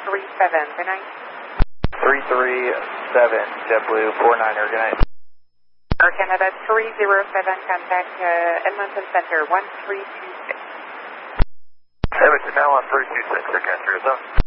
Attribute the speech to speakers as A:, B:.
A: 337, good night.
B: 337, JetBlue 49er, good night.
A: Air Canada 307, contact Edmonton Center 1326.
B: Edmonton now on 326, Air Canada 307.